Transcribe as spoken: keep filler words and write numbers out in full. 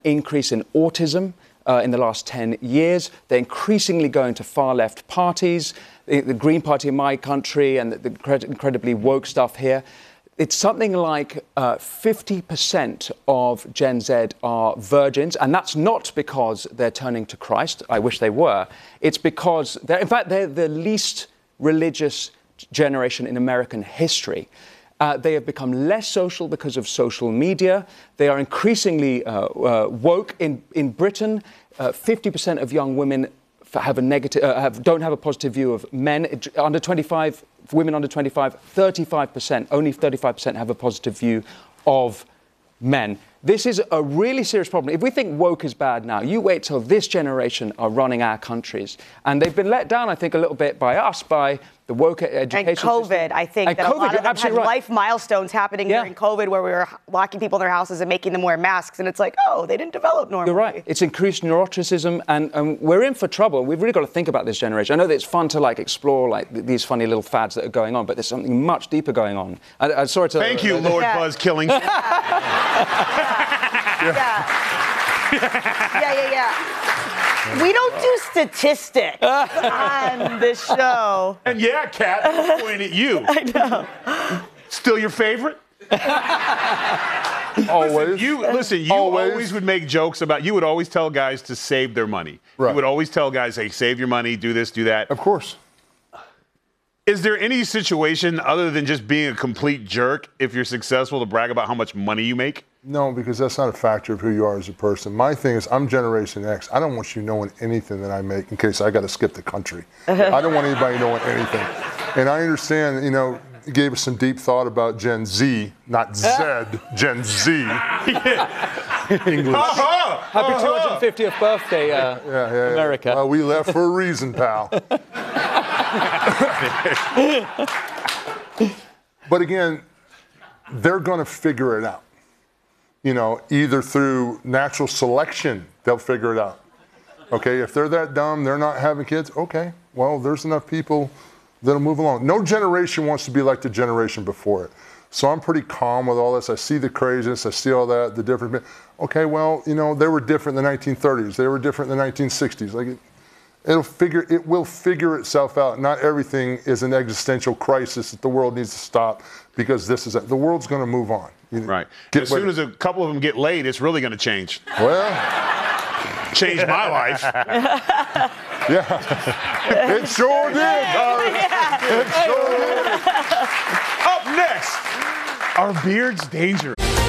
increase in autism uh, in the last ten years. They're increasingly going to far-left parties, the, the Green Party in my country and the, the incred- incredibly woke stuff here. It's something like uh, fifty percent of Gen Z are virgins, and that's not because they're turning to Christ. I wish they were. It's because, they're, in fact, they're the least religious generation in American history. Uh, they have become less social because of social media. They are increasingly uh, uh, woke. In, in Britain, uh, fifty percent of young women have a negative, uh, have, don't have a positive view of men. Under twenty-five, women under twenty-five, thirty-five percent, only thirty-five percent have a positive view of men. This is a really serious problem. If we think woke is bad now, you wait till this generation are running our countries. And they've been let down, I think, a little bit by us, by the woke education And COVID, system. I think, and that COVID, a lot of them had right. life milestones happening yeah. during COVID where we were locking people in their houses and making them wear masks. And it's like, oh, they didn't develop normally. You're right. It's increased neuroticism, and, and we're in for trouble. We've really got to think about this generation. I know that it's fun to, like, explore, like, th- these funny little fads that are going on, but there's something much deeper going on. I, I'm sorry to... Thank you, uh, Lord yeah. Buzz Killington. Yeah. Yeah. yeah, yeah, yeah. We don't do statistics on this show. And yeah, Kat, I'm pointing at you. I know. Still your favorite? Always. Listen, you, listen, you always. always would make jokes about, you would always tell guys to save their money. Right. You would always tell guys, hey, save your money, do this, do that. Of course. Is there any situation other than just being a complete jerk if you're successful to brag about how much money you make? No, because that's not a factor of who you are as a person. My thing is, I'm Generation X. I don't want you knowing anything that I make in case I got to skip the country. I don't want anybody knowing anything. And I understand, you know, you gave us some deep thought about Gen Z, not Z, Gen Z. English. Uh-huh, Happy uh-huh. two hundred fiftieth birthday, uh, Yeah, yeah, yeah. America. Well, we left for a reason, pal. But again, they're going to figure it out. You know, either through natural selection, they'll figure it out. Okay, if they're that dumb, they're not having kids, okay, well, there's enough people that'll move along. No generation wants to be like the generation before it. So I'm pretty calm with all this. I see the craziness, I see all that, the different, okay, well, you know, they were different in the nineteen thirties, they were different in the nineteen sixties. Like, it, it'll figure, it will figure itself out. Not everything is an existential crisis that the world needs to stop because this is, the world's gonna move on. You Right. Get As soon ready. as a couple of them get laid, it's really going to change. Well, Change my life. yeah, it sure did, Doris. It sure did. Up next, are beards dangerous?